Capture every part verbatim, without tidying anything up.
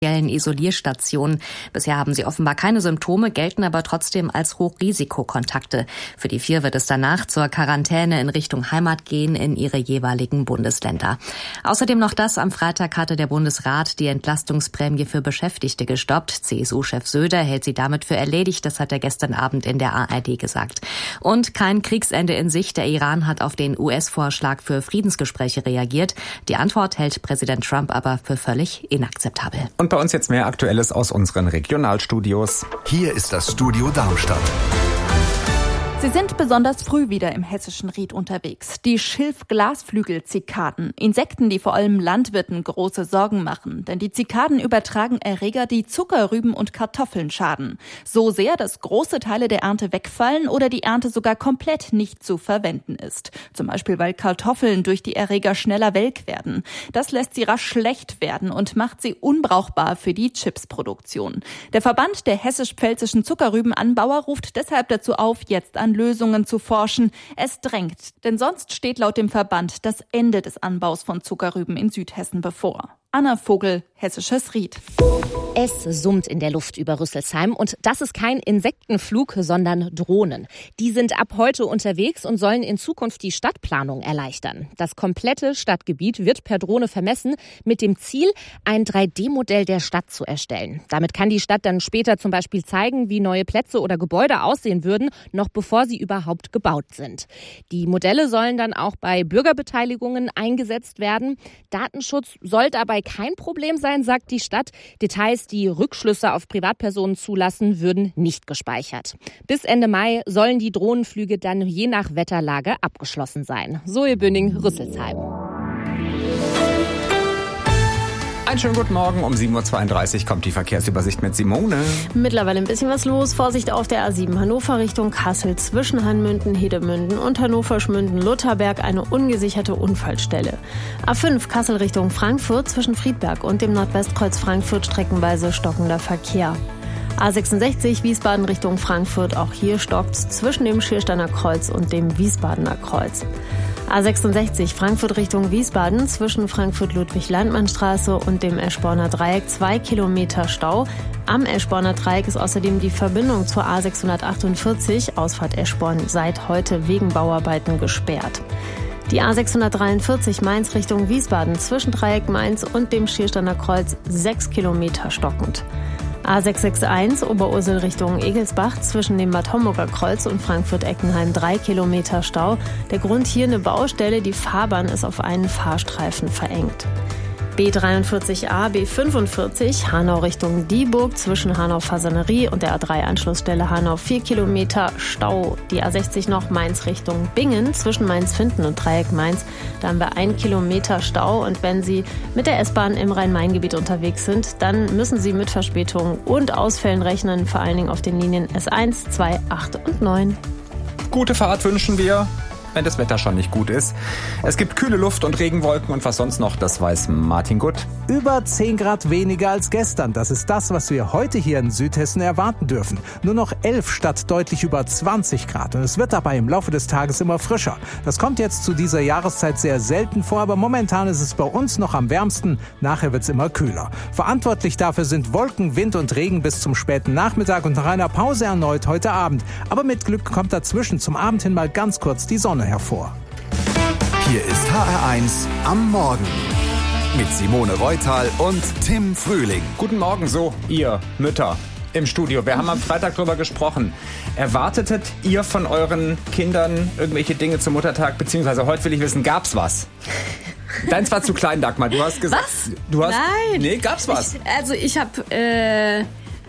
Isolierstationen. Bisher haben sie offenbar keine Symptome, gelten aber trotzdem als Hochrisikokontakte. Für die vier wird es danach zur Quarantäne in Richtung Heimat gehen in ihre jeweiligen Bundesländer. Außerdem noch das: Am Freitag hatte der Bundesrat die Entlastungsprämie für Beschäftigte gestoppt. C S U-Chef Söder hält sie damit für erledigt. Das hat er gestern Abend in der A R D gesagt. Und kein Kriegsende in Sicht. Der Iran hat auf den U S-Vorschlag für Friedensgespräche reagiert. Die Antwort hält Präsident Trump aber für völlig inakzeptabel. Und bei uns jetzt mehr Aktuelles aus unseren Regionalstudios. Hier ist das Studio Darmstadt. Sie sind besonders früh wieder im hessischen Ried unterwegs. Die Schilf-Glasflügel-Zikaden. Insekten, die vor allem Landwirten große Sorgen machen. Denn die Zikaden übertragen Erreger, die Zuckerrüben und Kartoffeln schaden. So sehr, dass große Teile der Ernte wegfallen oder die Ernte sogar komplett nicht zu verwenden ist. Zum Beispiel, weil Kartoffeln durch die Erreger schneller welk werden. Das lässt sie rasch schlecht werden und macht sie unbrauchbar für die Chipsproduktion. Der Verband der hessisch-pfälzischen Zuckerrübenanbauer ruft deshalb dazu auf, jetzt an Lösungen zu forschen. Es drängt, denn sonst steht laut dem Verband das Ende des Anbaus von Zuckerrüben in Südhessen bevor. Anna Vogel, Hessisches Ried. Es summt in der Luft über Rüsselsheim und das ist kein Insektenflug, sondern Drohnen. Die sind ab heute unterwegs und sollen in Zukunft die Stadtplanung erleichtern. Das komplette Stadtgebiet wird per Drohne vermessen, mit dem Ziel, ein drei D Modell der Stadt zu erstellen. Damit kann die Stadt dann später zum Beispiel zeigen, wie neue Plätze oder Gebäude aussehen würden, noch bevor sie überhaupt gebaut sind. Die Modelle sollen dann auch bei Bürgerbeteiligungen eingesetzt werden. Datenschutz soll dabei kein Problem sein, sagt die Stadt. Details, die Rückschlüsse auf Privatpersonen zulassen, würden nicht gespeichert. Bis Ende Mai sollen die Drohnenflüge dann je nach Wetterlage abgeschlossen sein. Zoe Bünning, Rüsselsheim. Einen schönen guten Morgen. Um sieben Uhr zweiunddreißig kommt die Verkehrsübersicht mit Simone. Mittlerweile ein bisschen was los. Vorsicht auf der A sieben Hannover Richtung Kassel zwischen Hanmünden, Hedemünden und Hannover-Schmünden-Lutherberg eine ungesicherte Unfallstelle. A fünf Kassel Richtung Frankfurt zwischen Friedberg und dem Nordwestkreuz Frankfurt streckenweise stockender Verkehr. A sechsundsechzig Wiesbaden Richtung Frankfurt, auch hier stockt's zwischen dem Schiersteiner Kreuz und dem Wiesbadener Kreuz. A sechsundsechzig Frankfurt Richtung Wiesbaden zwischen Frankfurt-Ludwig-Landmann-Straße und dem Eschborner Dreieck zwei Kilometer Stau. Am Eschborner Dreieck ist außerdem die Verbindung zur A sechshundertachtundvierzig, Ausfahrt Eschborn, seit heute wegen Bauarbeiten gesperrt. Die A sechshundertdreiundvierzig Mainz Richtung Wiesbaden zwischen Dreieck Mainz und dem Schiersteiner Kreuz sechs Kilometer stockend. A sechshundereinundsechzig Oberursel Richtung Egelsbach zwischen dem Bad Homburger Kreuz und Frankfurt-Eckenheim drei Kilometer Stau. Der Grund hier eine Baustelle, die Fahrbahn ist auf einen Fahrstreifen verengt. B dreiundvierzig A, B fünfundvierzig Hanau Richtung Dieburg zwischen Hanau-Fasanerie und der A drei Anschlussstelle Hanau vier Kilometer Stau. Die A sechzig noch Mainz Richtung Bingen zwischen Mainz-Finden und Dreieck Mainz. Da haben wir ein Kilometer Stau und wenn Sie mit der S-Bahn im Rhein-Main-Gebiet unterwegs sind, dann müssen Sie mit Verspätungen und Ausfällen rechnen, vor allen Dingen auf den Linien S eins, zwei, acht und neun. Gute Fahrt wünschen wir, wenn das Wetter schon nicht gut ist. Es gibt kühle Luft und Regenwolken und was sonst noch, das weiß Martin Gutt. Über zehn Grad weniger als gestern. Das ist das, was wir heute hier in Südhessen erwarten dürfen. Nur noch elf statt deutlich über zwanzig Grad. Und es wird dabei im Laufe des Tages immer frischer. Das kommt jetzt zu dieser Jahreszeit sehr selten vor, aber momentan ist es bei uns noch am wärmsten. Nachher wird es immer kühler. Verantwortlich dafür sind Wolken, Wind und Regen bis zum späten Nachmittag und nach einer Pause erneut heute Abend. Aber mit Glück kommt dazwischen zum Abend hin mal ganz kurz die Sonne hervor. Hier ist H R eins am Morgen mit Simone Reutal und Tim Frühling. Guten Morgen, so ihr Mütter im Studio. Wir haben am Freitag drüber gesprochen. Erwartetet ihr von euren Kindern irgendwelche Dinge zum Muttertag? Beziehungsweise heute will ich wissen, gab's was? Deins war zu klein, Dagmar. Du hast gesagt. Was? Du hast, Nein. Nee, gab's was? Ich, also ich habe äh,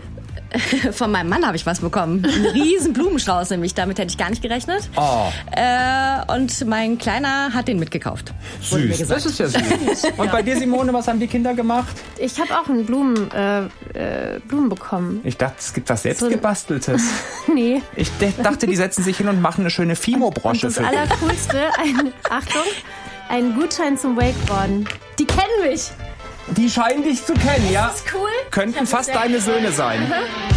von meinem Mann habe ich was bekommen. Einen riesen Blumenstrauß nämlich. Damit hätte ich gar nicht gerechnet. Oh. Äh, und mein Kleiner hat den mitgekauft. Süß. Mir das ist ja süß. Und bei dir, Simone, was haben die Kinder gemacht? Ich habe auch einen Blumen, äh, äh, Blumen bekommen. Ich dachte, es gibt was selbstgebasteltes. Nee. Ich dachte, die setzen sich hin und machen eine schöne Fimo-Brosche für dich. Das Allercoolste, ein, Achtung, ein Gutschein zum Wakeboarden. Die kennen mich. Die scheinen dich zu kennen, ja? Das ist cool. Könnten fast deine Söhne sein.